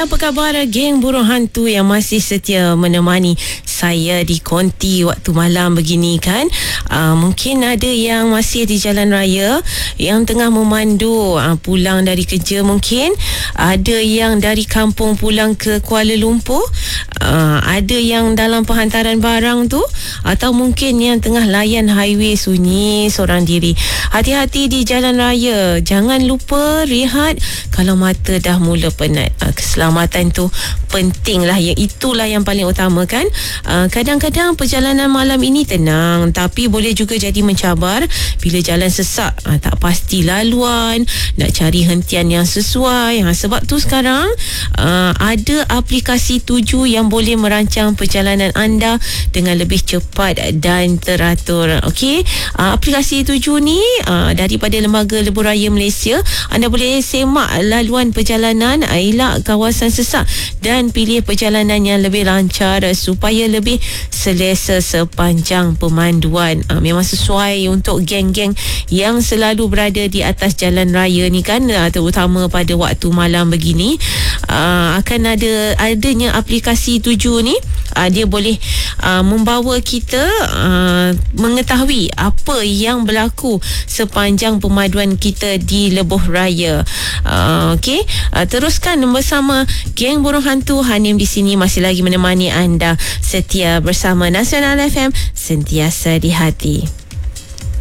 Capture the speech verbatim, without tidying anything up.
apa khabar geng burung hantu yang masih setia menemani saya di konti waktu malam begini kan. Uh, mungkin ada yang masih di jalan raya, yang tengah memandu uh, pulang dari kerja mungkin. Ada yang dari kampung pulang ke Kuala Lumpur. Uh, ada yang dalam penghantaran barang tu. Atau mungkin yang tengah layan highway sunyi seorang diri. Hati-hati di jalan raya. Jangan lupa rehat kalau mata dah mula penat. Uh, keselamatan tu penting lah, ya, itulah yang paling utama kan. Uh, kadang-kadang perjalanan malam ini tenang, tapi boleh juga jadi mencabar bila jalan sesak, uh, tak pasti laluan, nak cari hentian yang sesuai. Uh, sebab tu sekarang uh, ada aplikasi Tuju yang boleh merancang perjalanan anda dengan lebih cepat dan teratur. Okey, uh, aplikasi Tuju ni uh, daripada Lembaga Lebuh Raya Malaysia. Anda boleh semak laluan perjalanan, uh, elak kawasan sesak dan pilih perjalanan yang lebih lancar supaya lebih selesa sepanjang pemanduan. Uh, memang sesuai untuk geng-geng yang selalu berada di atas jalan raya ni kan, uh, terutama pada waktu malam begini. Uh, akan ada adanya aplikasi Tuju ni, uh, dia boleh uh, membawa kita uh, mengetahui apa yang berlaku sepanjang pemaduan kita di Lebuh Raya. Uh, Okey, uh, teruskan bersama geng burung hantu. Hanim di sini masih lagi menemani anda setia bersama Nasional F M, sentiasa di hati.